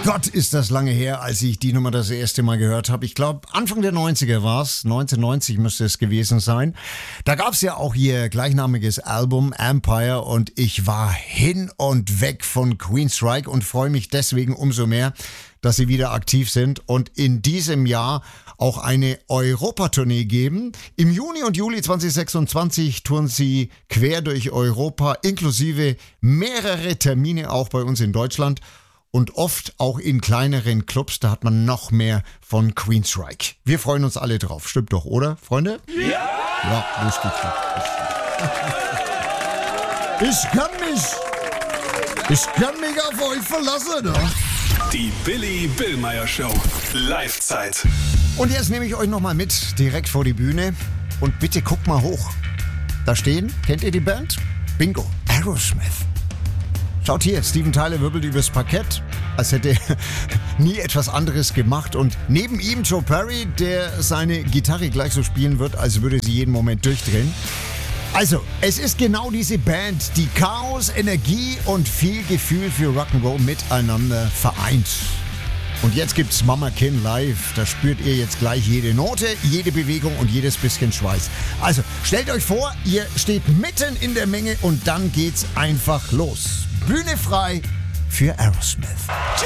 Gott, ist das lange her, als ich die Nummer das erste Mal gehört habe. Ich glaube, Anfang der 90er war es. 1990 müsste es gewesen sein. Da gab es ja auch ihr gleichnamiges Album Empire und ich war hin und weg von Queensryche und freue mich deswegen umso mehr, dass sie wieder aktiv sind und in diesem Jahr auch eine Europatournee geben. Im Juni und Juli 2026 touren sie quer durch Europa, inklusive mehrere Termine auch bei uns in Deutschland. Und oft auch in kleineren Clubs, da hat man noch mehr von Queensryche. Wir freuen uns alle drauf. Stimmt doch, oder, Freunde? Ja! Ja, lustig. Ich kann mich auf euch verlassen, ne? Die Billy Billmeyer Show. Live-Zeit. Und jetzt nehme ich euch nochmal mit, direkt vor die Bühne. Und bitte guckt mal hoch. Da stehen, kennt ihr die Band? Bingo, Aerosmith. Schaut hier, Steven Tyler wirbelt übers Parkett, als hätte er nie etwas anderes gemacht. Und neben ihm Joe Perry, der seine Gitarre gleich so spielen wird, als würde sie jeden Moment durchdrehen. Also, es ist genau diese Band, die Chaos, Energie und viel Gefühl für Rock'n'Roll miteinander vereint. Und jetzt gibt's Mama Kin live. Da spürt ihr jetzt gleich jede Note, jede Bewegung und jedes bisschen Schweiß. Also, stellt euch vor, ihr steht mitten in der Menge und dann geht's einfach los. Bühne frei für Aerosmith.